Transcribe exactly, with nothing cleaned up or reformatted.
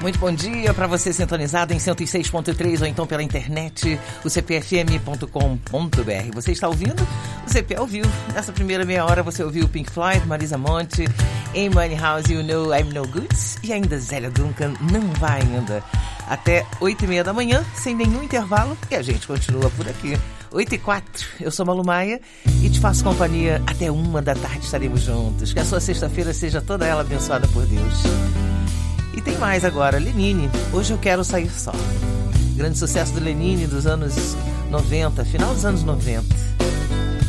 Muito bom dia para você sintonizado em cento e seis ponto três ou então pela internet, o c p f m ponto com ponto b r. Você está ouvindo o C P ao vivo. Nessa primeira meia hora você ouviu Pink Floyd, Marisa Monte, Amy Winehouse, You Know I'm No Good e ainda Zélia Duncan, Não Vai Ainda. Até oito e meia da manhã, sem nenhum intervalo, e a gente continua por aqui. oito e quatro, eu sou Malu Maia e te faço companhia até uma da tarde, estaremos juntos. Que a sua sexta-feira seja toda ela abençoada por Deus. E tem mais agora, Lenine, Hoje Eu Quero Sair Só. Grande sucesso do Lenine dos anos noventa, final dos anos noventa.